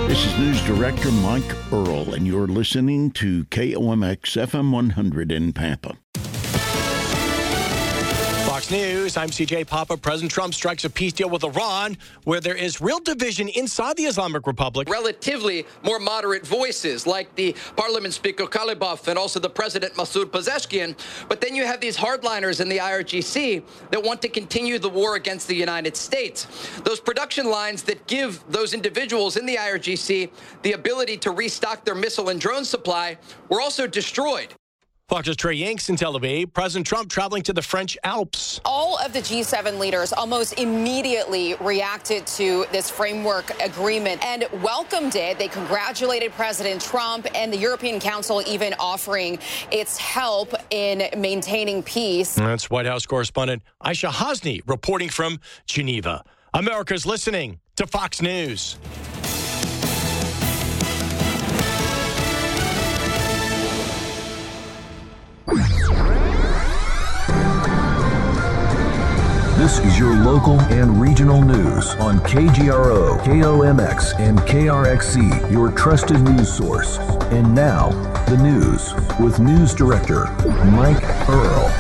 This is News Director Mike Earl, and you're listening to KOMX FM 100 in Pampa. Fox News, I'm CJ Papa. President Trump strikes a peace deal with Iran, where there is real division inside the Islamic Republic. Relatively more moderate voices, like the Parliament Speaker Kalibov and also the President Masoud Pezeshkian. But then you have these hardliners in the IRGC that want to continue the war against the United States. Those production lines that give those individuals in the IRGC the ability to restock their missile and drone supply were also destroyed. Fox's Trey Yanks in Tel Aviv. President Trump traveling to the French Alps. All of the G7 leaders almost immediately reacted to this framework agreement and welcomed it. They congratulated President Trump, and the European Council even offering its help in maintaining peace. That's White House correspondent Aisha Hasni reporting from Geneva. America's listening to Fox News. This is your local and regional news on KGRO, KOMX, and KRXC, your trusted news source. And now, the news with News Director Mike Earl.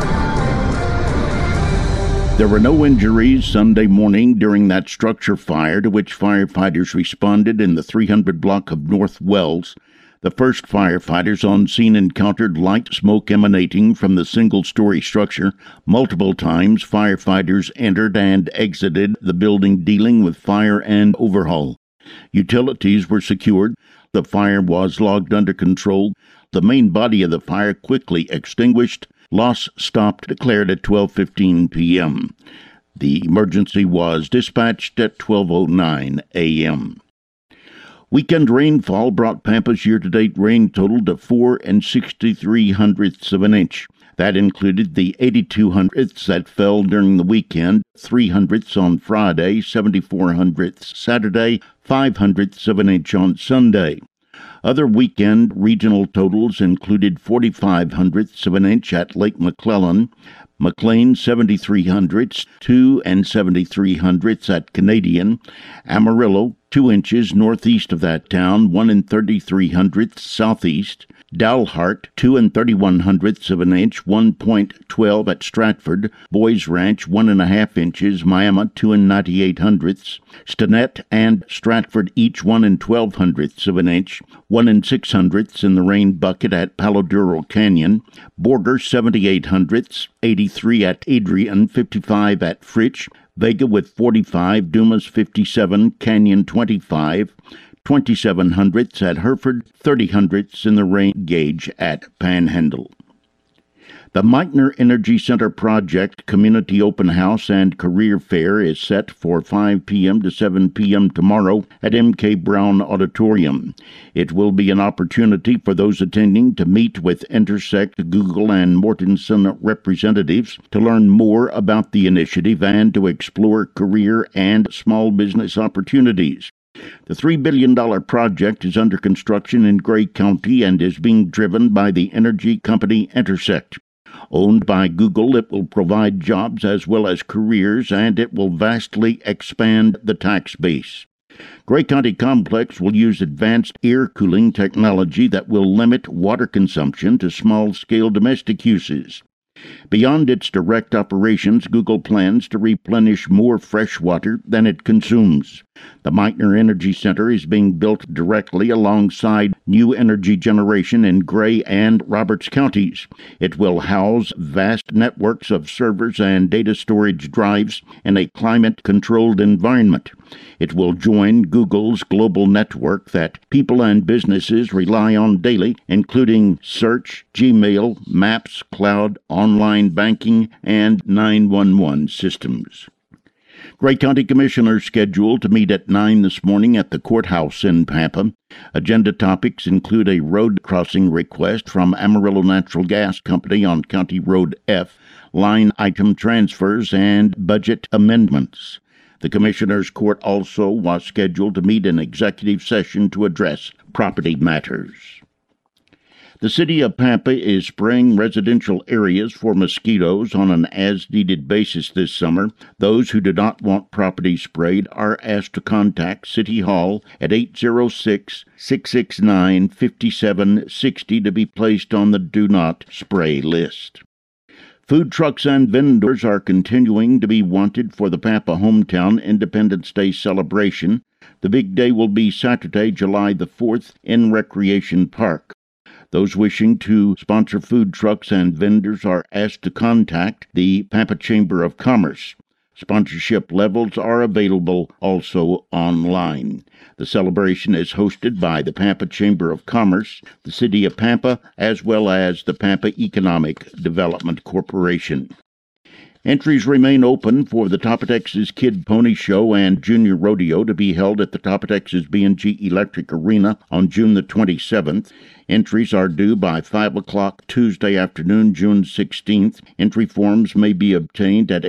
There were no injuries Sunday morning during that structure fire to which firefighters responded in the 300 block of North Wells. The first firefighters on scene encountered light smoke emanating from the single-story structure. Multiple times, firefighters entered and exited the building dealing with fire and overhaul. Utilities were secured. The fire was logged under control. The main body of the fire quickly extinguished. Loss stopped declared at 12:15 p.m. The emergency was dispatched at 12:09 a.m. Weekend rainfall brought Pampa's year-to-date rain total to 4 63/100ths of an inch. That included the 82/100ths that fell during the weekend, 300ths on Friday, 74/100ths Saturday, 500ths of an inch on Sunday. Other weekend regional totals included 45/100ths of an inch at Lake McClellan, McLean 73/100ths, 2 73/100ths at Canadian, Amarillo 2 inches northeast of that town, 1 33/100ths southeast, Dalhart 2 31/100ths of an inch, 1.12 at Stratford, Boys Ranch 1.5 inches, Miami 2 98/100ths, Stinnett and Stratford each 1 12/100ths of an inch, 1 600ths in the rain bucket at Palo Duro Canyon, Borger 78/100ths, 83 at Adrian, 55 at Fritch, Vega with 45, Dumas 57, Canyon 25, 27/100ths at Hereford, 30/100ths in the rain gauge at Panhandle. The Meitner Energy Center Project Community Open House and Career Fair is set for 5 p.m. to 7 p.m. tomorrow at M.K. Brown Auditorium. It will be an opportunity for those attending to meet with Intersect, Google, and Mortenson representatives to learn more about the initiative and to explore career and small business opportunities. The $3 billion project is under construction in Gray County and is being driven by the energy company Intersect. Owned by Google, it will provide jobs as well as careers, and it will vastly expand the tax base. Gray County Complex will use advanced air cooling technology that will limit water consumption to small-scale domestic uses. Beyond its direct operations, Google plans to replenish more fresh water than it consumes. The Meitner Energy Center is being built directly alongside new energy generation in Gray and Roberts counties. It will house vast networks of servers and data storage drives in a climate-controlled environment. It will join Google's global network that people and businesses rely on daily, including search, Gmail, Maps, cloud, online banking, and 911 systems. Gray County Commissioners scheduled to meet at 9 this morning at the courthouse in Pampa. Agenda topics include a road crossing request from Amarillo Natural Gas Company on County Road F, line item transfers, and budget amendments. The Commissioners' Court also was scheduled to meet in executive session to address property matters. The city of Pampa is spraying residential areas for mosquitoes on an as-needed basis this summer. Those who do not want property sprayed are asked to contact City Hall at 806-669-5760 to be placed on the Do Not Spray list. Food trucks and vendors are continuing to be wanted for the Pampa Hometown Independence Day celebration. The big day will be Saturday, July the 4th in Recreation Park. Those wishing to sponsor food trucks and vendors are asked to contact the Pampa Chamber of Commerce. Sponsorship levels are available also online. The celebration is hosted by the Pampa Chamber of Commerce, the City of Pampa, as well as the Pampa Economic Development Corporation. Entries remain open for the Topatexas Kid Pony Show and Junior Rodeo to be held at the Topatexas B&G Electric Arena on June the 27th. Entries are due by 5 o'clock Tuesday afternoon, June 16th. Entry forms may be obtained at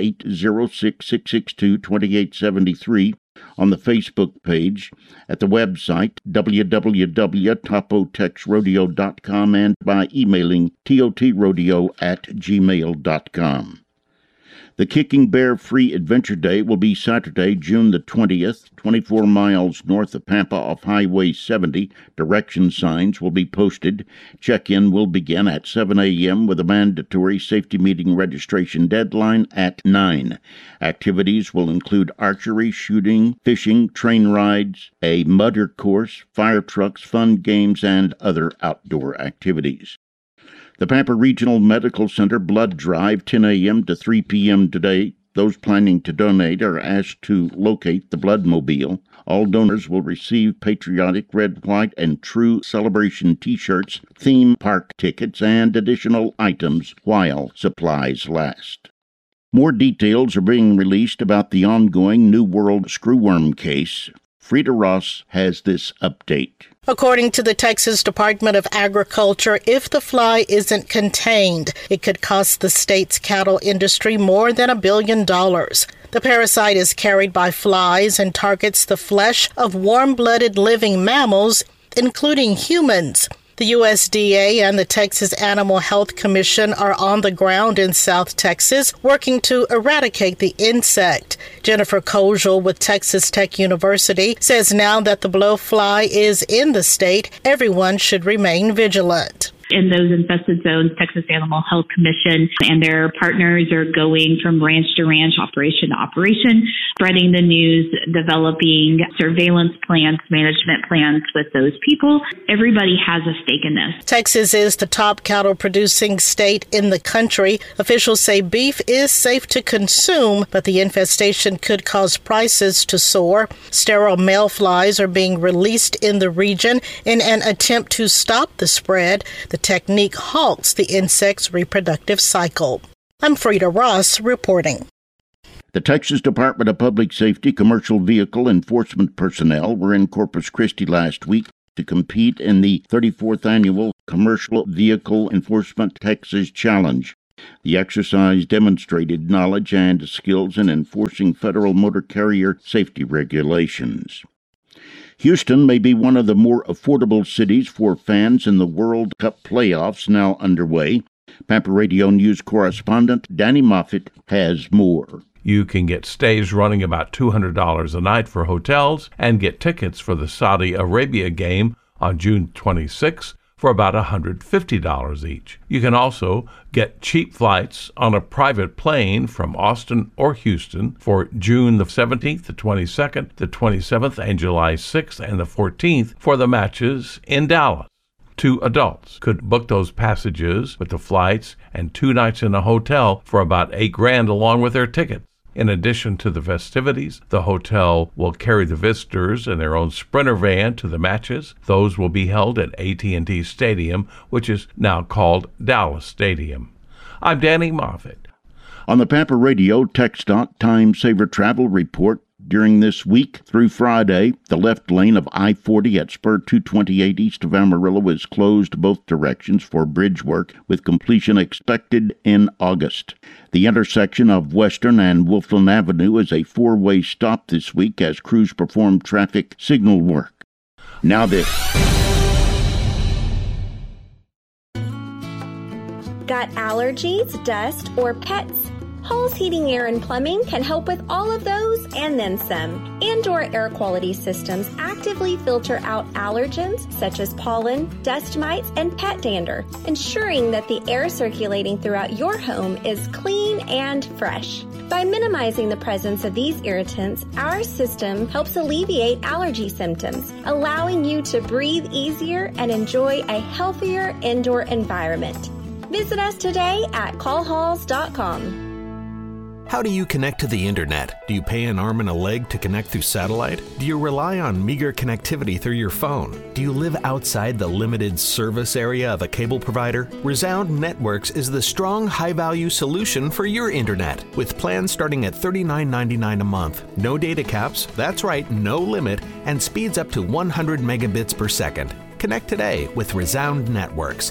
806-662-2873 on the Facebook page, at the website www.topotexrodeo.com, and by emailing totrodeo@gmail.com. The Kicking Bear Free Adventure Day will be Saturday, June the 20th, 24 miles north of Pampa off Highway 70. Direction signs will be posted. Check-in will begin at 7 a.m. with a mandatory safety meeting registration deadline at 9. Activities will include archery, shooting, fishing, train rides, a mudder course, fire trucks, fun games, and other outdoor activities. The Pampa Regional Medical Center Blood Drive, 10 a.m. to 3 p.m. today. Those planning to donate are asked to locate the Bloodmobile. All donors will receive patriotic red, white, and true celebration T-shirts, theme park tickets, and additional items while supplies last. More details are being released about the ongoing New World screwworm case. Frida Ross has this update. According to the Texas Department of Agriculture, if the fly isn't contained, it could cost the state's cattle industry more than $1 billion. The parasite is carried by flies and targets the flesh of warm-blooded living mammals, including humans. The USDA and the Texas Animal Health Commission are on the ground in South Texas working to eradicate the insect. Jennifer Kozel with Texas Tech University says now that the blowfly is in the state, everyone should remain vigilant. In those infested zones, Texas Animal Health Commission and their partners are going from ranch to ranch, operation to operation, spreading the news, developing surveillance plans, management plans with those people. Everybody has a stake in this. Texas is the top cattle producing state in the country. Officials say beef is safe to consume, but the infestation could cause prices to soar. Sterile male flies are being released in the region in an attempt to stop the spread. The technique halts the insect's reproductive cycle. I'm Frida Ross reporting. The Texas Department of Public Safety commercial vehicle enforcement personnel were in Corpus Christi last week to compete in the 34th Annual Commercial Vehicle Enforcement Texas Challenge. The exercise demonstrated knowledge and skills in enforcing federal motor carrier safety regulations. Houston may be one of the more affordable cities for fans in the World Cup playoffs now underway. Pampa Radio News correspondent Danny Moffitt has more. You can get stays running about $200 a night for hotels and get tickets for the Saudi Arabia game on June 26 for about $150 each. You can also get cheap flights on a private plane from Austin or Houston for June the 17th, the 22nd, the 27th, and July 6th and the 14th for the matches in Dallas. 2 adults could book those passages with the flights and 2 nights in a hotel for about $8,000 along with their tickets. In addition to the festivities, the hotel will carry the visitors in their own Sprinter van to the matches. Those will be held at AT&T Stadium, which is now called Dallas Stadium. I'm Danny Moffitt. On the Pampa Radio TxDOT Time Saver Travel Report, during this week through Friday, the left lane of I-40 at Spur 228 east of Amarillo is closed both directions for bridge work, with completion expected in August. The intersection of Western and Wolfland Avenue is a 4-way stop this week as crews perform traffic signal work. Now this. Got allergies, dust, or pets? Halls Heating, Air, and Plumbing can help with all of those and then some. Indoor air quality systems actively filter out allergens such as pollen, dust mites, and pet dander, ensuring that the air circulating throughout your home is clean and fresh. By minimizing the presence of these irritants, our system helps alleviate allergy symptoms, allowing you to breathe easier and enjoy a healthier indoor environment. Visit us today at callhalls.com. How do you connect to the internet? Do you pay an arm and a leg to connect through satellite? Do you rely on meager connectivity through your phone? Do you live outside the limited service area of a cable provider? Resound Networks is the strong, high-value solution for your internet. With plans starting at $39.99 a month, no data caps, that's right, no limit, and speeds up to 100 megabits per second. Connect today with Resound Networks,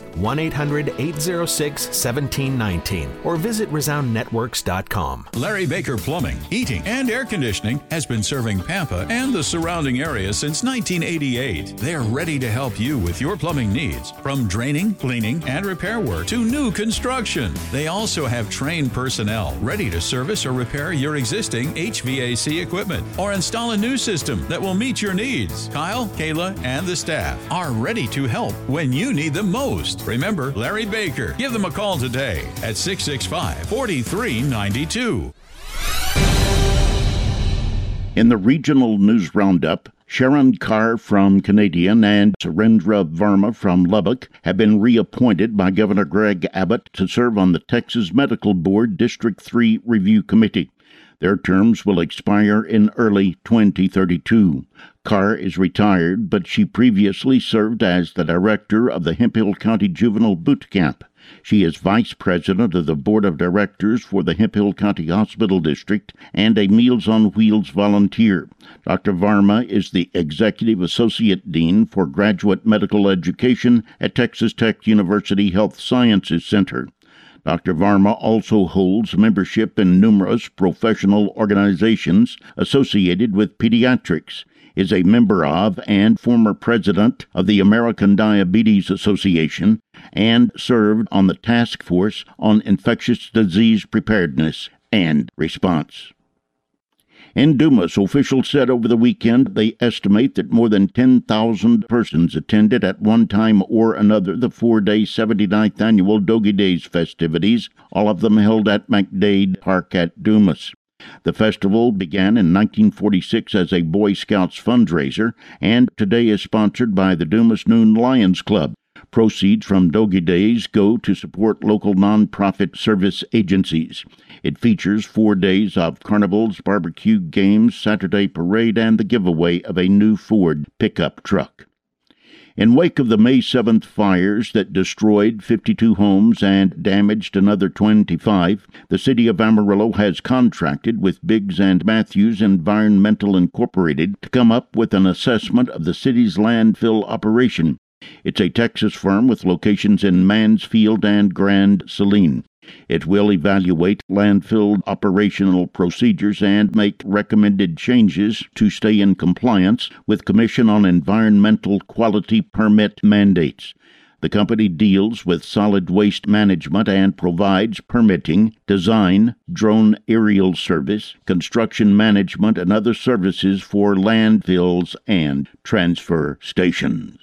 1-800-806-1719, or visit resoundnetworks.com. Larry Baker Plumbing, Heating, and Air Conditioning has been serving Pampa and the surrounding area since 1988. They're ready to help you with your plumbing needs, from draining, cleaning, and repair work to new construction. They also have trained personnel ready to service or repair your existing HVAC equipment or install a new system that will meet your needs. Kyle, Kayla, and the staff are ready to help when you need them most. Remember Larry Baker. Give them a call today at 665-4392. In the regional news roundup, Sharon Carr from Canadian and Surendra Varma from Lubbock have been reappointed by Governor Greg Abbott to serve on the Texas Medical Board District 3 Review Committee. Their terms will expire in early 2032. Carr is retired, but she previously served as the director of the Hemphill County Juvenile Boot Camp. She is vice president of the board of directors for the Hemphill County Hospital District and a Meals on Wheels volunteer. Dr. Varma is the executive associate dean for graduate medical education at Texas Tech University Health Sciences Center. Dr. Varma also holds membership in numerous professional organizations associated with pediatrics, is a member of and former president of the American Diabetes Association, and served on the Task Force on Infectious Disease Preparedness and Response. In Dumas, officials said over the weekend they estimate that more than 10,000 persons attended at one time or another the 4-day 79th annual Doggy Days festivities, all of them held at McDade Park at Dumas. The festival began in 1946 as a Boy Scouts fundraiser and today is sponsored by the Dumas Noon Lions Club. Proceeds from Doggy Days go to support local nonprofit service agencies. It features 4 days of carnivals, barbecue games, Saturday parade, and the giveaway of a new Ford pickup truck. In wake of the May 7th fires that destroyed 52 homes and damaged another 25, the city of Amarillo has contracted with Biggs and Matthews Environmental Incorporated to come up with an assessment of the city's landfill operation. It's a Texas firm with locations in Mansfield and Grand Saline. It will evaluate landfill operational procedures and make recommended changes to stay in compliance with Commission on Environmental Quality permit mandates. The company deals with solid waste management and provides permitting, design, drone aerial service, construction management, and other services for landfills and transfer stations.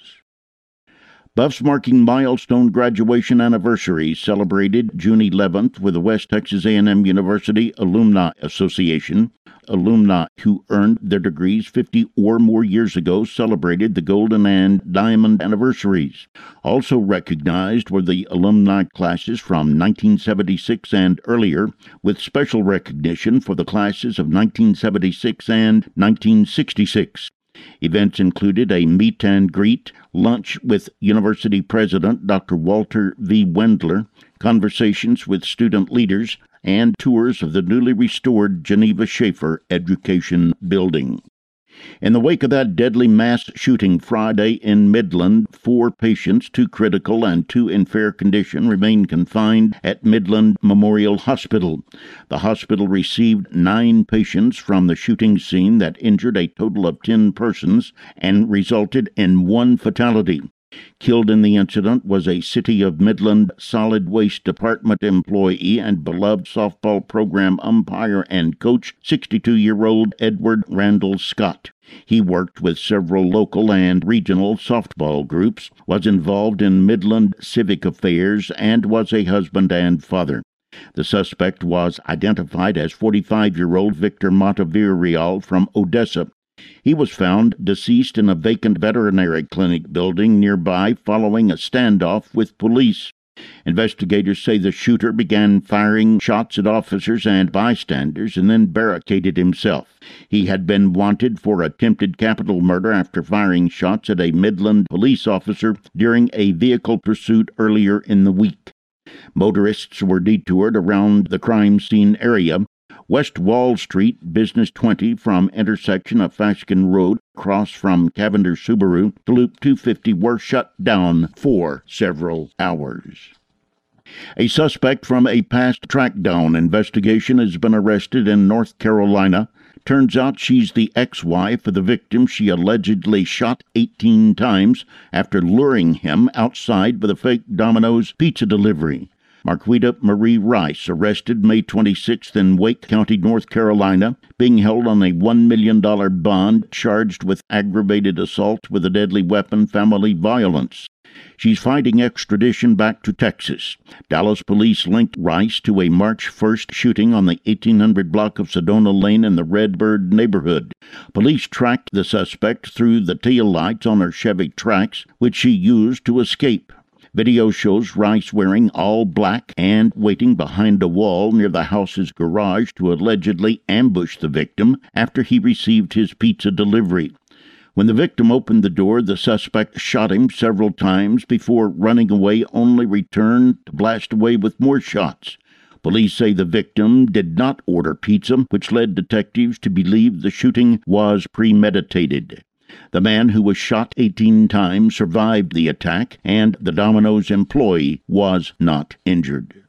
Buffs marking milestone graduation anniversary celebrated June 11th with the West Texas A&M University Alumni Association. Alumni who earned their degrees 50 or more years ago celebrated the golden and diamond anniversaries. Also recognized were the alumni classes from 1976 and earlier, with special recognition for the classes of 1976 and 1966. Events included a meet and greet, lunch with University President Dr. Walter V. Wendler, conversations with student leaders, and tours of the newly restored Geneva Schaefer Education Building. In the wake of that deadly mass shooting Friday in Midland, 4 patients, 2 critical and 2 in fair condition, remain confined at Midland Memorial Hospital. The hospital received 9 patients from the shooting scene that injured a total of 10 persons and resulted in 1 fatality. Killed in the incident was a City of Midland Solid Waste Department employee and beloved softball program umpire and coach, 62-year-old Edward Randall Scott. He worked with several local and regional softball groups, was involved in Midland civic affairs, and was a husband and father. The suspect was identified as 45-year-old Victor Montevirreal from Odessa. He was found deceased in a vacant veterinary clinic building nearby following a standoff with police. Investigators say the shooter began firing shots at officers and bystanders and then barricaded himself. He had been wanted for attempted capital murder after firing shots at a Midland police officer during a vehicle pursuit earlier in the week. Motorists were detoured around the crime scene area. West Wall Street, Business 20 from intersection of Fasken Road across from Cavendish Subaru to Loop 250 were shut down for several hours. A suspect from a past trackdown investigation has been arrested in North Carolina. Turns out she's the ex-wife of the victim she allegedly shot 18 times after luring him outside with a fake Domino's pizza delivery. Marquita Marie Rice, arrested May 26th in Wake County, North Carolina, being held on a $1 million bond, charged with aggravated assault with a deadly weapon, family violence. She's fighting extradition back to Texas. Dallas police linked Rice to a March 1st shooting on the 1800 block of Sedona Lane in the Redbird neighborhood. Police tracked the suspect through the taillights on her Chevy Trax, which she used to escape. Video shows Rice wearing all black and waiting behind a wall near the house's garage to allegedly ambush the victim after he received his pizza delivery. When the victim opened the door, the suspect shot him several times before running away, only returned to blast away with more shots. Police say the victim did not order pizza, which led detectives to believe the shooting was premeditated. The man who was shot 18 times survived the attack, and the Domino's employee was not injured.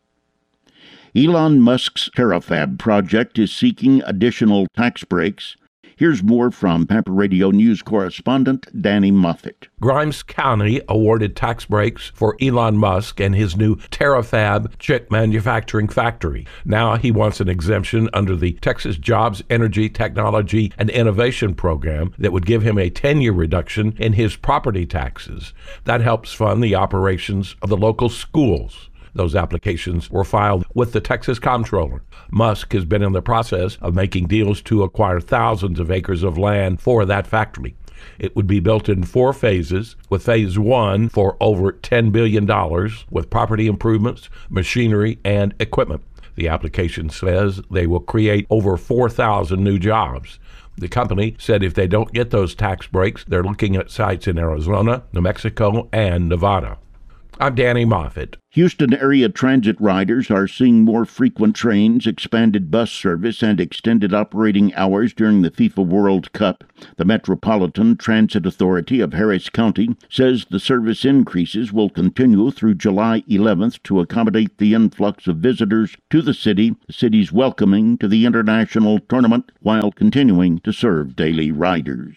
Elon Musk's Terafab project is seeking additional tax breaks. Here's more from Pampa Radio News correspondent Danny Moffett. Grimes County awarded tax breaks for Elon Musk and his new Terafab chip manufacturing factory. Now he wants an exemption under the Texas Jobs, Energy, Technology, and Innovation Program that would give him a 10-year reduction in his property taxes. That helps fund the operations of the local schools. Those applications were filed with the Texas Comptroller. Musk has been in the process of making deals to acquire thousands of acres of land for that factory. It would be built in 4 phases, with phase 1 for over $10 billion, with property improvements, machinery, and equipment. The application says they will create over 4,000 new jobs. The company said if they don't get those tax breaks, they're looking at sites in Arizona, New Mexico, and Nevada. I'm Danny Moffett. Houston area transit riders are seeing more frequent trains, expanded bus service, and extended operating hours during the FIFA World Cup. The Metropolitan Transit Authority of Harris County says the service increases will continue through July 11th to accommodate the influx of visitors to the city's welcoming to the international tournament, while continuing to serve daily riders.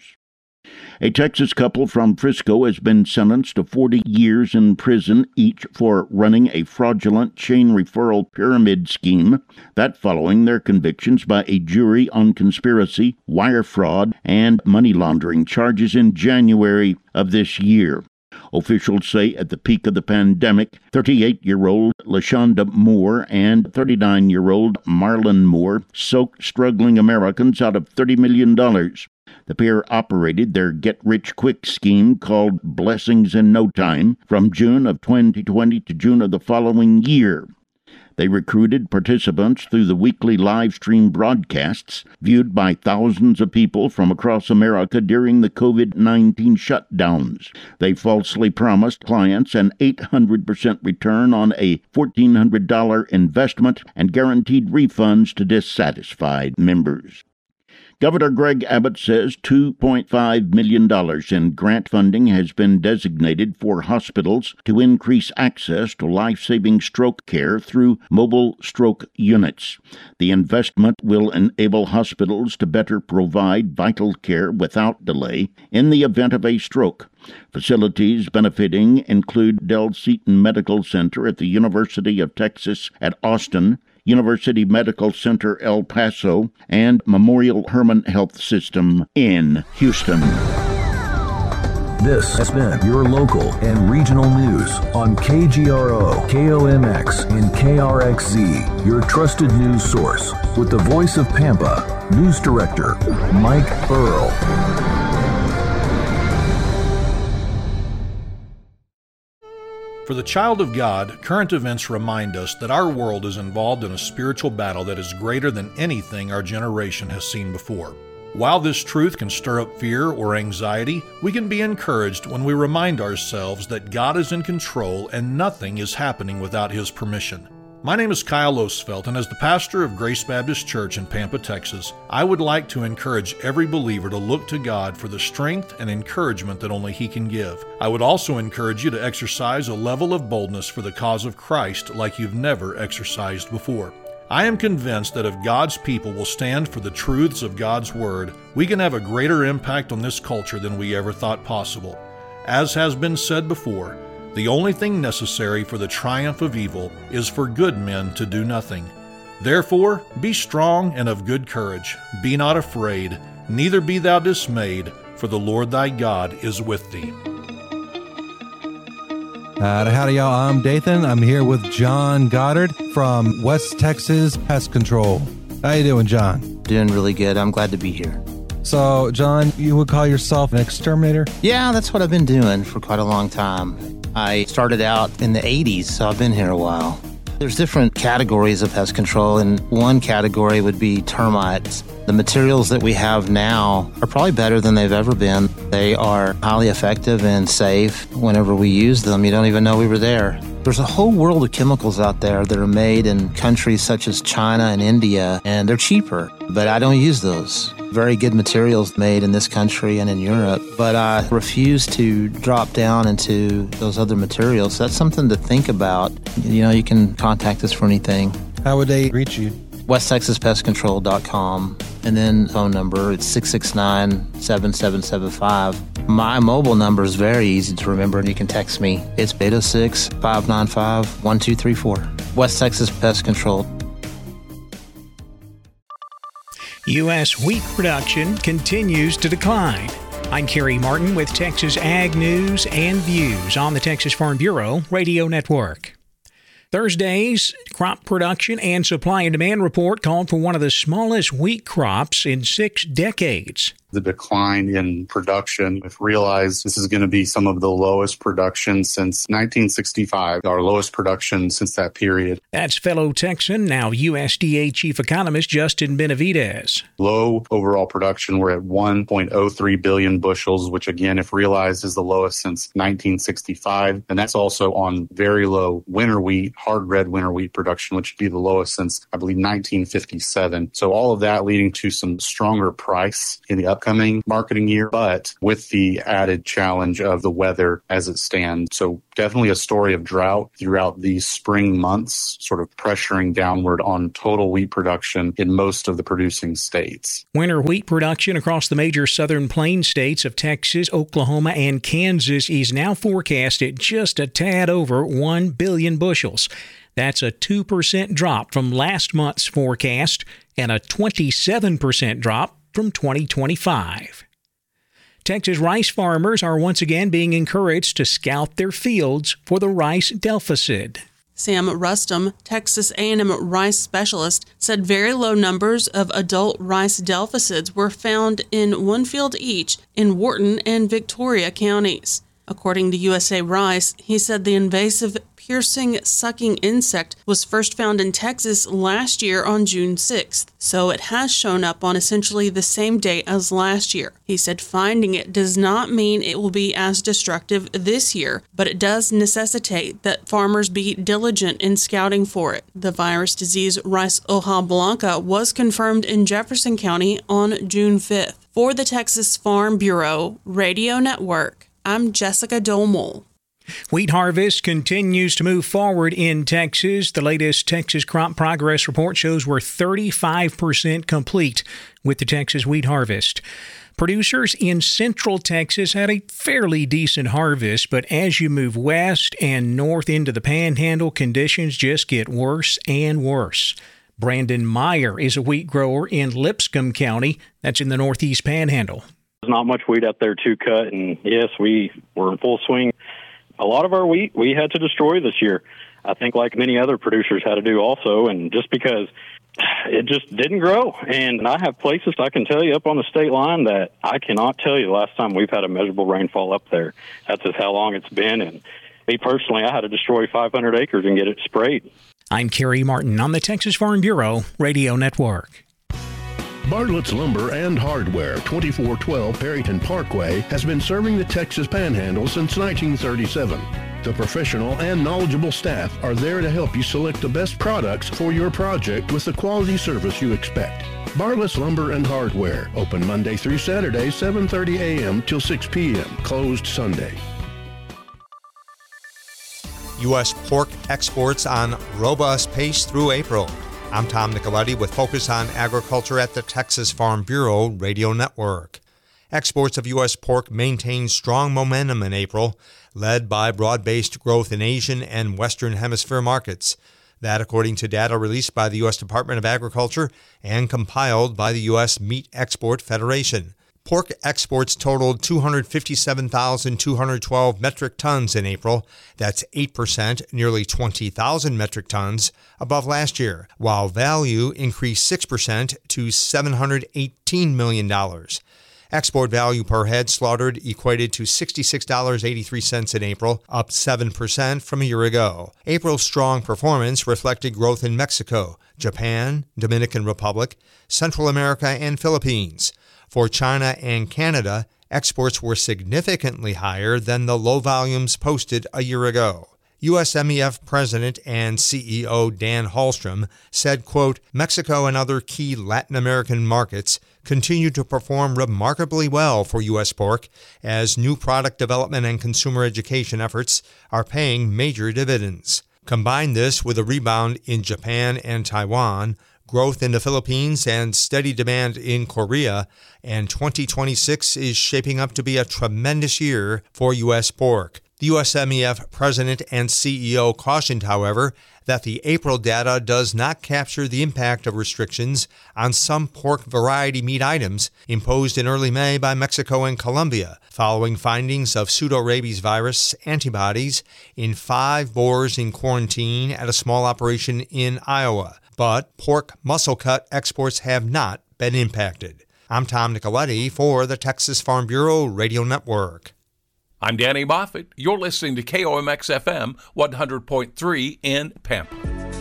A Texas couple from Frisco has been sentenced to 40 years in prison each for running a fraudulent chain referral pyramid scheme, that following their convictions by a jury on conspiracy, wire fraud, and money laundering charges in January of this year. Officials say at the peak of the pandemic, 38-year-old LaShonda Moore and 39-year-old Marlon Moore soaked struggling Americans out of $30 million. The pair operated their get-rich-quick scheme called Blessings in No Time from June of 2020 to June of the following year. They recruited participants through the weekly live stream broadcasts viewed by thousands of people from across America during the COVID-19 shutdowns. They falsely promised clients an 800% return on a $1,400 investment and guaranteed refunds to dissatisfied members. Governor Greg Abbott says $2.5 million in grant funding has been designated for hospitals to increase access to life-saving stroke care through mobile stroke units. The investment will enable hospitals to better provide vital care without delay in the event of a stroke. Facilities benefiting include Del Seaton Medical Center at the University of Texas at Austin, University Medical Center El Paso, and Memorial Hermann Health System in Houston. This has been your local and regional news on KGRO, KOMX, and KRXZ, your trusted news source. With the voice of Pampa, News Director Mike Burrow. For the child of God, current events remind us that our world is involved in a spiritual battle that is greater than anything our generation has seen before. While this truth can stir up fear or anxiety, we can be encouraged when we remind ourselves that God is in control and nothing is happening without His permission. My name is Kyle Osfeld, and as the pastor of Grace Baptist Church in Pampa, Texas, I would like to encourage every believer to look to God for the strength and encouragement that only He can give. I would also encourage you to exercise a level of boldness for the cause of Christ like you've never exercised before. I am convinced that if God's people will stand for the truths of God's Word, we can have a greater impact on this culture than we ever thought possible. As has been said before, the only thing necessary for the triumph of evil is for good men to do nothing. Therefore, be strong and of good courage. Be not afraid, neither be thou dismayed, for the Lord thy God is with thee. Howdy, y'all. I'm Dathan. I'm here with John Goddard from West Texas Pest Control. How you doing, John? Doing really good. I'm glad to be here. So, John, you would call yourself an exterminator? Yeah, that's what I've been doing for quite a long time. I started out in the 80s, so I've been here a while. There's different categories of pest control, and one category would be termites. The materials that we have now are probably better than they've ever been. They are highly effective and safe. Whenever we use them, you don't even know we were there. There's a whole world of chemicals out there that are made in countries such as China and India, and they're cheaper, but I don't use those. Very good materials made in this country and in Europe, but I refuse to drop down into those other materials. So that's something to think about. You know, you can contact us for anything. How would they reach you? WestTexasPestControl.com, and then phone number, it's 669-7775. My mobile number is very easy to remember, and you can text me. It's 806-595-1234. West Texas Pest Control. U.S. wheat production continues to decline. I'm Kerry Martin with Texas Ag News and Views on the Texas Farm Bureau Radio Network. Thursday's crop production and supply and demand report called for one of the smallest wheat crops in 6 decades. The decline in production, we've realized this is going to be some of the lowest production since 1965, our lowest production since that period. That's fellow Texan, now USDA Chief Economist Justin Benavidez. Low overall production, we're at 1.03 billion bushels, which again, if realized, is the lowest since 1965. And that's also on very low winter wheat, hard red winter wheat production, which would be the lowest since, I believe, 1957. So all of that leading to some stronger price in the upcoming marketing year, but with the added challenge of the weather as it stands. So definitely a story of drought throughout these spring months, sort of pressuring downward on total wheat production in most of the producing states. Winter wheat production across the major southern plain states of Texas, Oklahoma, and Kansas is now forecast at just a tad over 1 billion bushels. That's a 2% drop from last month's forecast and a 27% drop from 2025. Texas rice farmers are once again being encouraged to scout their fields for the rice deficit. Sam Rustum, Texas A&M rice specialist, said very low numbers of adult rice deficits were found in one field each in Wharton and Victoria counties. According to USA Rice, he said the invasive piercing, sucking insect was first found in Texas last year on June 6th, so it has shown up on essentially the same day as last year. He said finding it does not mean it will be as destructive this year, but it does necessitate that farmers be diligent in scouting for it. The virus disease Rice hoja blanca was confirmed in Jefferson County on June 5th. For the Texas Farm Bureau Radio Network, I'm Jessica Domel. Wheat harvest continues to move forward in Texas. The latest Texas Crop Progress Report shows we're 35% complete with the Texas wheat harvest. Producers in central Texas had a fairly decent harvest, but as you move west and north into the Panhandle, conditions just get worse and worse. Brandon Meyer is a wheat grower in Lipscomb County. That's in the northeast Panhandle. There's not much wheat up there to cut, and yes, we were in full swing. A lot of our wheat we had to destroy this year. I think like many other producers had to do also, and just because it just didn't grow. And I have places I can tell you up on the state line that I cannot tell you the last time we've had a measurable rainfall up there. That's just how long it's been. And me personally, I had to destroy 500 acres and get it sprayed. I'm Kerry Martin on the Texas Farm Bureau Radio Network. Bartlett's Lumber and Hardware, 2412 Perryton Parkway, has been serving the Texas Panhandle since 1937. The professional and knowledgeable staff are there to help you select the best products for your project with the quality service you expect. Bartlett's Lumber and Hardware, open Monday through Saturday, 7:30 a.m. till 6 p.m., closed Sunday. U.S. pork exports on robust pace through April. I'm Tom Nicoletti with Focus on Agriculture at the Texas Farm Bureau Radio Network. Exports of U.S. pork maintained strong momentum in April, led by broad-based growth in Asian and Western Hemisphere markets. That according to data released by the U.S. Department of Agriculture and compiled by the U.S. Meat Export Federation. Pork exports totaled 257,212 metric tons in April. That's 8%, nearly 20,000 metric tons above last year, while value increased 6% to $718 million. Export value per head slaughtered equated to $66.83 in April, up 7% from a year ago. April's strong performance reflected growth in Mexico, Japan, Dominican Republic, Central America, and Philippines. For China and Canada, exports were significantly higher than the low volumes posted a year ago. USMEF President and CEO Dan Hallstrom said, quote, Mexico and other key Latin American markets continue to perform remarkably well for U.S. pork as new product development and consumer education efforts are paying major dividends. Combine this with a rebound in Japan and Taiwan, growth in the Philippines, and steady demand in Korea, and 2026 is shaping up to be a tremendous year for U.S. pork. The USMEF president and CEO cautioned, however, that the April data does not capture the impact of restrictions on some pork variety meat items imposed in early May by Mexico and Colombia, following findings of pseudorabies virus antibodies in 5 boars in quarantine at a small operation in Iowa. But pork muscle cut exports have not been impacted. I'm Tom Nicoletti for the Texas Farm Bureau Radio Network. I'm Danny Moffett. You're listening to KOMX-FM 100.3 in Pampa.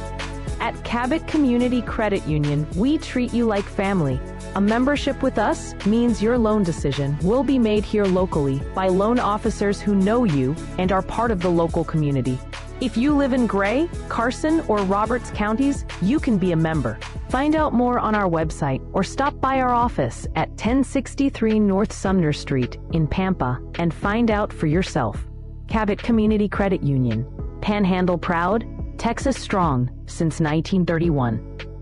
At Cabot Community Credit Union, we treat you like family. A membership with us means your loan decision will be made here locally by loan officers who know you and are part of the local community. If you live in Gray, Carson, or Roberts counties, you can be a member. Find out more on our website or stop by our office at 1063 North Sumner Street in Pampa and find out for yourself. Cabot Community Credit Union. Panhandle proud, Texas strong since 1931.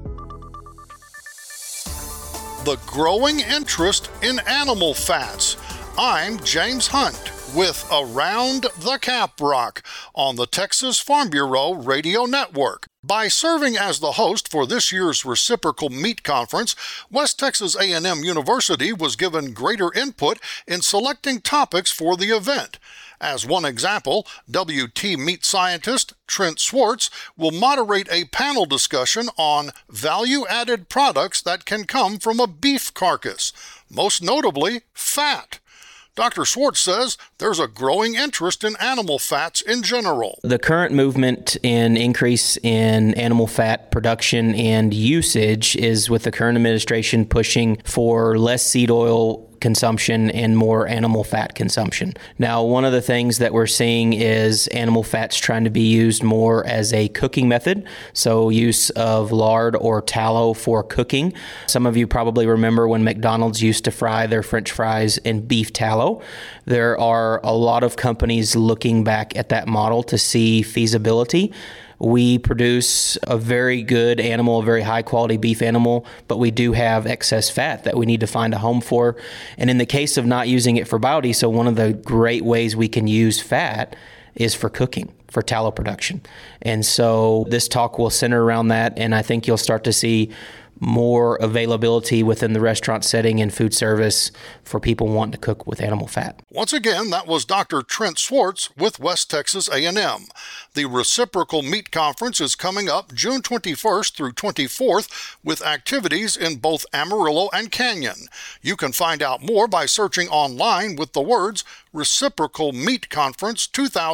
The growing interest in animal fats. I'm James Hunt with Around the Caprock on the Texas Farm Bureau Radio Network. By serving as the host for this year's Reciprocal Meat Conference, West Texas A&M University was given greater input in selecting topics for the event. As one example, WT meat scientist Trent Swartz will moderate a panel discussion on value-added products that can come from a beef carcass, most notably fat. Dr. Schwartz says there's a growing interest in animal fats in general. The current movement in increase in animal fat production and usage is with the current administration pushing for less seed oil consumption and more animal fat consumption. Now, one of the things that we're seeing is animal fats trying to be used more as a cooking method, so use of lard or tallow for cooking. Some of you probably remember when McDonald's used to fry their French fries in beef tallow. There are a lot of companies looking back at that model to see feasibility. We produce a very good animal, a very high quality beef animal, but we do have excess fat that we need to find a home for. And in the case of not using it for biodiesel, one of the great ways we can use fat is for cooking, for tallow production. And so this talk will center around that, and I think you'll start to see more availability within the restaurant setting and food service for people wanting to cook with animal fat. Once again, that was Dr. Trent Schwartz with West Texas A&M. The Reciprocal Meat Conference is coming up June 21st through 24th with activities in both Amarillo and Canyon. You can find out more by searching online with the words Reciprocal Meat Conference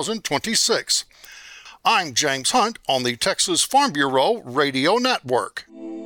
2026. I'm James Hunt on the Texas Farm Bureau Radio Network.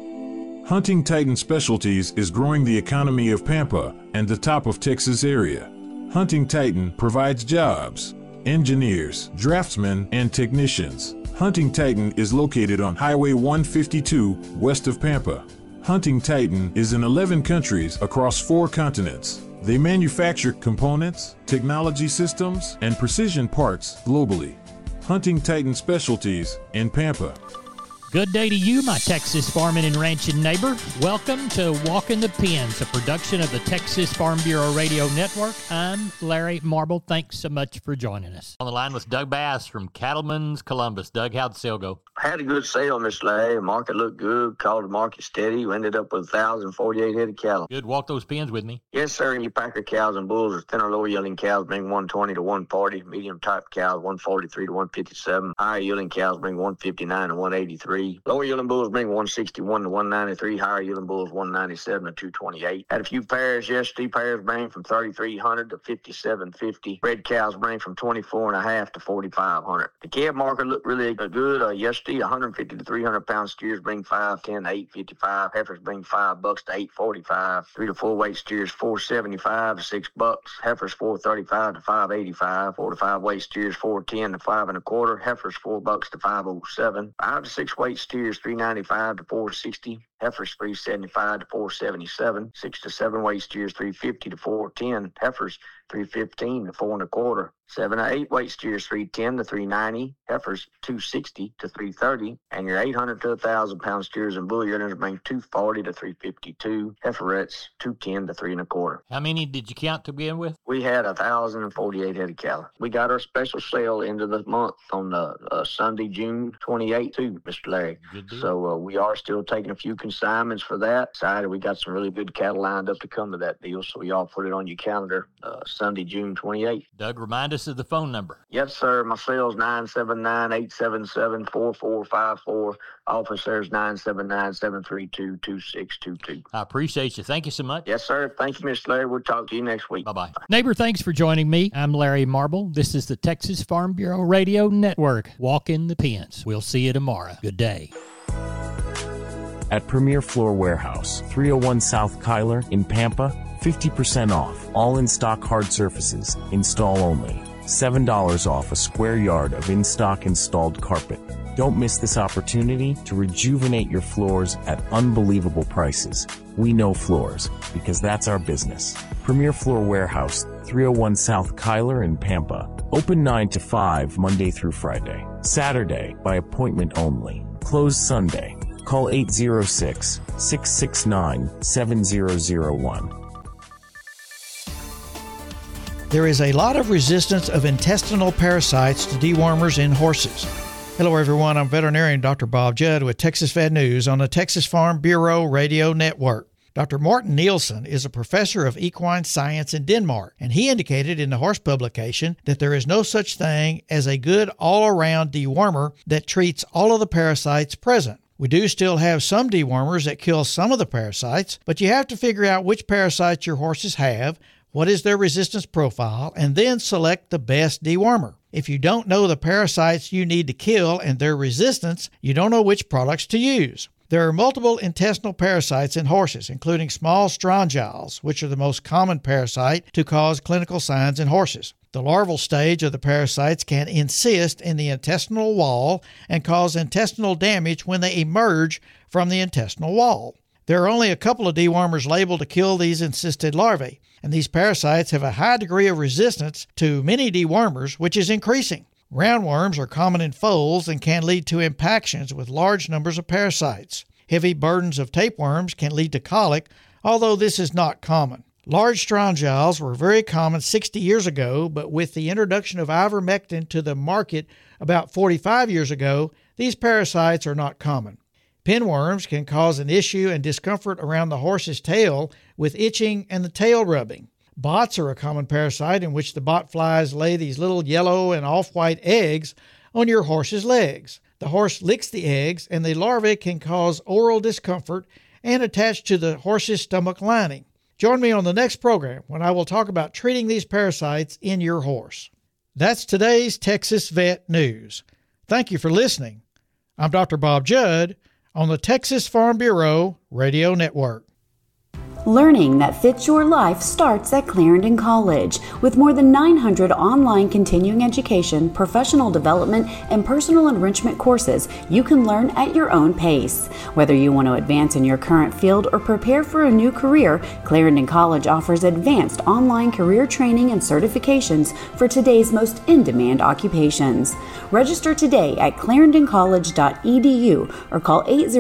Hunting Titan Specialties is growing the economy of Pampa and the top of Texas area. Hunting Titan provides jobs, engineers, draftsmen, and technicians. Hunting Titan is located on Highway 152 west of Pampa. Hunting Titan is in 11 countries across 4 continents. They manufacture components, technology systems, and precision parts globally. Hunting Titan Specialties in Pampa. Good day to you, my Texas farming and ranching neighbor. Welcome to Walking the Pens, a production of the Texas Farm Bureau Radio Network. I'm Larry Marble. Thanks so much for joining us. On the line with Doug Bass from Cattleman's Columbus. Doug, how'd the sale go? I had a good sale, Mr. Larry. Market looked good. Called the market steady. We ended up with 1,048 head of cattle. Good. Walk those pens with me. Yes, sir. And your Packer cows and bulls are thinner, lower yielding cows bring 120 to 140. Medium type cows 143 to 157. Higher yielding cows bring 159 to 183. Lower yielding bulls bring 161 to 193. Higher yielding bulls 197 to 228. Had a few pairs yesterday. Pairs bring from 3,300 to 5,750. Red cows bring from 24.5 to 4,500. The calf market looked really good yesterday. 150 to 300 pound steers bring 510 to 855. Heifers bring $5 to 845. 3 to 4 weight steers 475 to $6. Heifers 435 to 585. 4 to 5 weight steers 410 to 5 1/4. Heifers $4 to 507. 5 to 6 weight steers 395 to 460. Heifers 375 to 477. 6 to 7 weight steers 350 to 410. Heifers 315 to 4 1/4. 7 to 8 weight steers 310 to 390. Heifers 260 to 330. And your 800 to 1,000 pound steers and bull yearlings bring 240 to 352. Heiferettes 210 to 3 1/4. How many did you count to begin with? We had 1,048 head of cattle. We got our special sale into the month on Sunday, June 28th too, Mr. Larry. So we are still taking a few consignments for that. Excited, we got some really good cattle lined up to come to that deal, so y'all put it on your calendar, Sunday, June 28th. Doug, remind us of the phone number. Yes, sir. My cell's 979-877-4454. Office there's 979-732-2622. I appreciate you. Thank you so much. Yes, sir. Thank you, Mr. Larry. We'll talk to you next week. Bye-bye. Neighbor, thanks for joining me. I'm Larry Marble. This is the Texas Farm Bureau Radio Network. Walk in the pens. We'll see you tomorrow. Good day. At Premier Floor Warehouse, 301 South Kyler in Pampa, 50% off. All in-stock hard surfaces, install only. $7 off a square yard of in-stock installed carpet. Don't miss this opportunity to rejuvenate your floors at unbelievable prices. We know floors, because that's our business. Premier Floor Warehouse, 301 South Kyler in Pampa. Open 9 to 5 Monday through Friday. Saturday, by appointment only. Closed Sunday. Call 806-669-7001. There is a lot of resistance of intestinal parasites to dewormers in horses. Hello, everyone. I'm veterinarian Dr. Bob Judd with Texas Vet News on the Texas Farm Bureau Radio Network. Dr. Morten Nielsen is a professor of equine science in Denmark, and he indicated in the horse publication that there is no such thing as a good all-around dewormer that treats all of the parasites present. We do still have some dewormers that kill some of the parasites, but you have to figure out which parasites your horses have, what is their resistance profile, and then select the best dewormer. If you don't know the parasites you need to kill and their resistance, you don't know which products to use. There are multiple intestinal parasites in horses, including small strongyles, which are the most common parasite to cause clinical signs in horses. The larval stage of the parasites can encysst in the intestinal wall and cause intestinal damage when they emerge from the intestinal wall. There are only a couple of dewormers labeled to kill these encysted larvae, and these parasites have a high degree of resistance to many dewormers, which is increasing. Roundworms are common in foals and can lead to impactions with large numbers of parasites. Heavy burdens of tapeworms can lead to colic, although this is not common. Large strongyles were very common 60 years ago, but with the introduction of ivermectin to the market about 45 years ago, these parasites are not common. Pinworms can cause an issue and discomfort around the horse's tail with itching and the tail rubbing. Bots are a common parasite in which the bot flies lay these little yellow and off-white eggs on your horse's legs. The horse licks the eggs, and the larvae can cause oral discomfort and attach to the horse's stomach lining. Join me on the next program when I will talk about treating these parasites in your horse. That's today's Texas Vet News. Thank you for listening. I'm Dr. Bob Judd on the Texas Farm Bureau Radio Network. Learning that fits your life starts at Clarendon College. With more than 900 online continuing education, professional development, and personal enrichment courses, you can learn at your own pace. Whether you want to advance in your current field or prepare for a new career, Clarendon College offers advanced online career training and certifications for today's most in-demand occupations. Register today at clarendoncollege.edu or call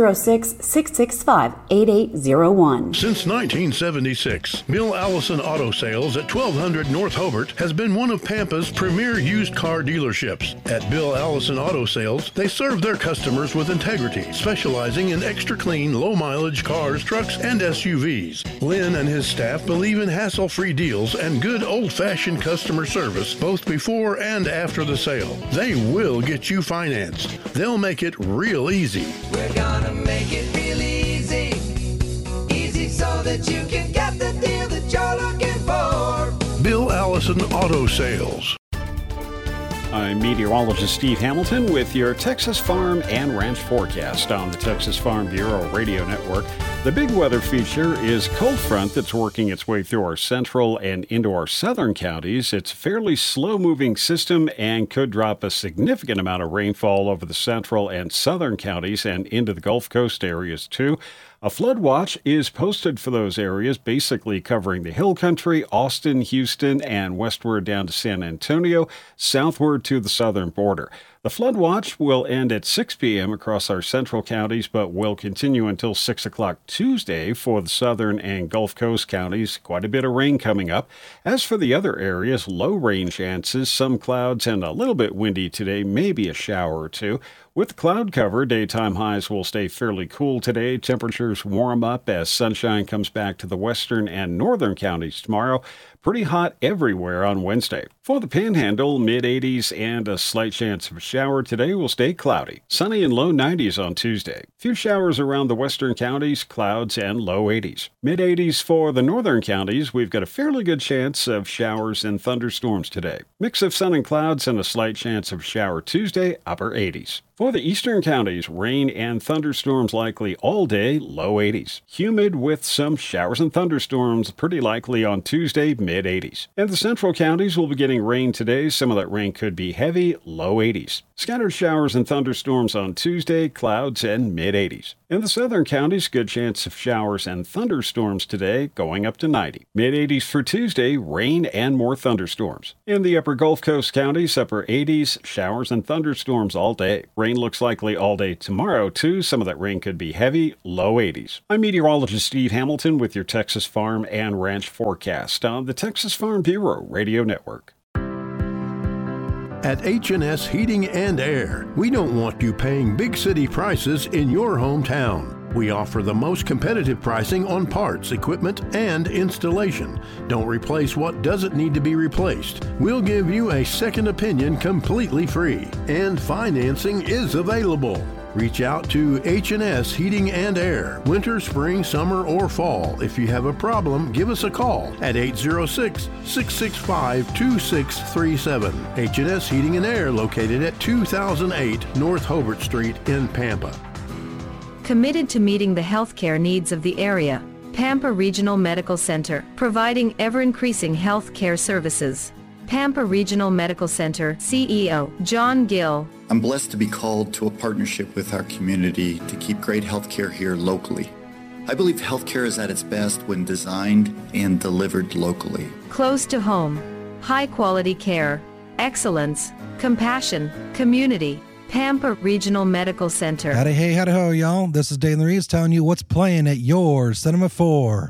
806-665-8801. Since 1976, Bill Allison Auto Sales at 1200 North Hobart has been one of Pampa's premier used car dealerships. At Bill Allison Auto Sales, they serve their customers with integrity, specializing in extra clean, low-mileage cars, trucks, and SUVs. Lynn and his staff believe in hassle-free deals and good old-fashioned customer service both before and after the sale. They will get you financed. They'll make it real easy. We're gonna make it real easy. Easy so that you can get the deal that you're looking for. Bill Allison Auto Sales. I'm meteorologist Steve Hamilton with your Texas Farm and Ranch forecast on the Texas Farm Bureau Radio Network. The big weather feature is cold front that's working its way through our central and into our southern counties. It's a fairly slow-moving system and could drop a significant amount of rainfall over the central and southern counties and into the Gulf Coast areas too. A flood watch is posted for those areas, basically covering the Hill Country, Austin, Houston, and westward down to San Antonio, southward to the southern border. The flood watch will end at 6 p.m. across our central counties, but will continue until 6 o'clock Tuesday for the southern and Gulf Coast counties. Quite a bit of rain coming up. As for the other areas, low rain chances, some clouds, and a little bit windy today, maybe a shower or two. With cloud cover, daytime highs will stay fairly cool today. Temperatures warm up as sunshine comes back to the western and northern counties tomorrow. Pretty hot everywhere on Wednesday. For the Panhandle, mid-80s and a slight chance of a shower. Today will stay cloudy. Sunny and low 90s on Tuesday. Few showers around the western counties, clouds and low 80s. Mid-80s for the northern counties. We've got a fairly good chance of showers and thunderstorms today. Mix of sun and clouds and a slight chance of shower Tuesday, upper 80s. For the eastern counties, rain and thunderstorms likely all day, low 80s. Humid with some showers and thunderstorms pretty likely on Tuesday, mid-80s. And the central counties will be getting rain today. Some of that rain could be heavy, low 80s. Scattered showers and thunderstorms on Tuesday, clouds and mid-80s. In the southern counties, good chance of showers and thunderstorms today, going up to 90. Mid-80s for Tuesday, rain and more thunderstorms. In the upper Gulf Coast counties, upper 80s, showers and thunderstorms all day. Rain looks likely all day tomorrow, too. Some of that rain could be heavy, low 80s. I'm meteorologist Steve Hamilton with your Texas Farm and Ranch forecast on the Texas Farm Bureau Radio Network. At H&S Heating and Air, we don't want you paying big city prices in your hometown. We offer the most competitive pricing on parts, equipment, and installation. Don't replace what doesn't need to be replaced. We'll give you a second opinion completely free, and financing is available. Reach out to H&S Heating and Air, winter, spring, summer, or fall. If you have a problem, give us a call at 806-665-2637. H&S Heating and Air, located at 2008 North Hobart Street in Pampa. Committed to meeting the healthcare needs of the area, Pampa Regional Medical Center, providing ever-increasing health care services. Pampa Regional Medical Center CEO John Gill. I'm blessed to be called to a partnership with our community to keep great healthcare here locally. I believe healthcare is at its best when designed and delivered locally. Close to home, high-quality care, excellence, compassion, community. Pampa Regional Medical Center. Howdy hey, howdy ho, y'all. This is Dane Reeves telling you what's playing at your Cinema 4.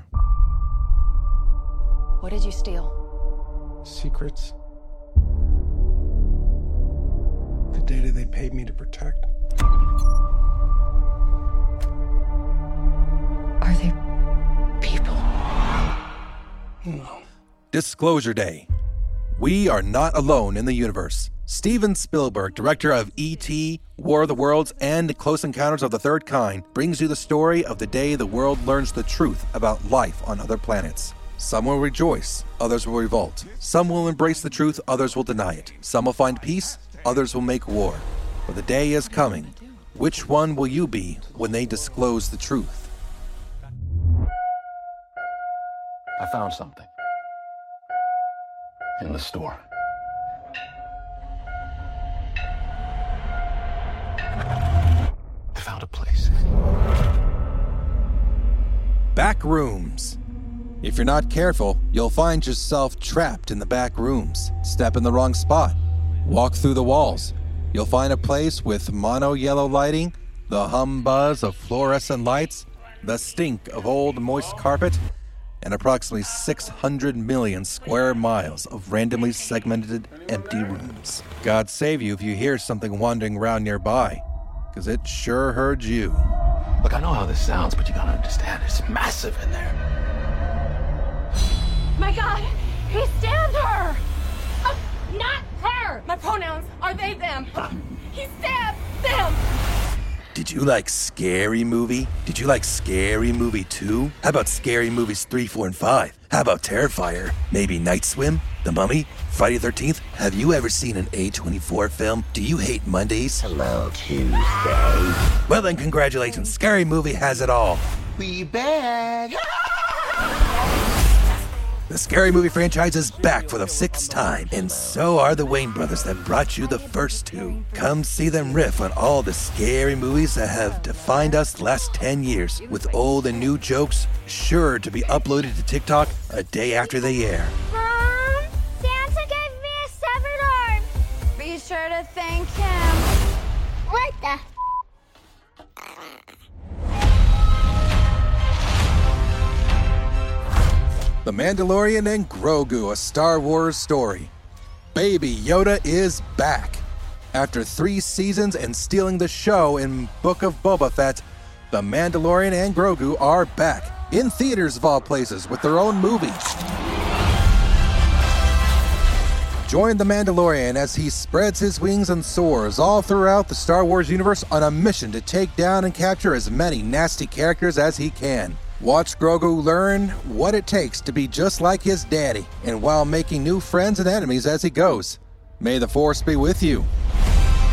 What did you steal? Secrets. The data they paid me to protect. Are they people? No. Disclosure Day. We are not alone in the universe. Steven Spielberg, director of E.T., War of the Worlds, and Close Encounters of the Third Kind, brings you the story of the day the world learns the truth about life on other planets. Some will rejoice, others will revolt. Some will embrace the truth, others will deny it. Some will find peace, others will make war. But the day is coming. Which one will you be when they disclose the truth? I found something. In the store. I found a place. Back rooms. If you're not careful, you'll find yourself trapped in the back rooms. Step in the wrong spot. Walk through the walls. You'll find a place with mono yellow lighting, the hum buzz of fluorescent lights, the stink of old moist carpet, and approximately 600 million square miles of randomly segmented empty rooms. God save you if you hear something wandering around nearby, because it sure heard you. Look, I know how this sounds, but you gotta understand, it's massive in there. My God, he stabbed her! Not her! My pronouns are they, them. He stabbed them! Did you like Scary Movie? Did you like Scary Movie 2? How about Scary Movies 3, 4, and 5? How about Terrifier? Maybe Night Swim? The Mummy? Friday the 13th? Have you ever seen an A24 film? Do you hate Mondays? Hello, Tuesday. Well then, congratulations. Scary Movie has it all. We back! The Scary Movie franchise is back for the 6th time, and so are the Wayne brothers that brought you the first 2. Come see them riff on all the scary movies that have defined us the last 10 years, with old and new jokes sure to be uploaded to TikTok a day after they air. Mom, Santa gave me a severed arm. Be sure to thank him. What the? The Mandalorian and Grogu, a Star Wars story. Baby Yoda is back. After 3 seasons and stealing the show in Book of Boba Fett, The Mandalorian and Grogu are back, in theaters of all places, with their own movie. Join The Mandalorian as he spreads his wings and soars all throughout the Star Wars universe on a mission to take down and capture as many nasty characters as he can. Watch Grogu learn what it takes to be just like his daddy, and while making new friends and enemies as he goes. May the Force be with you.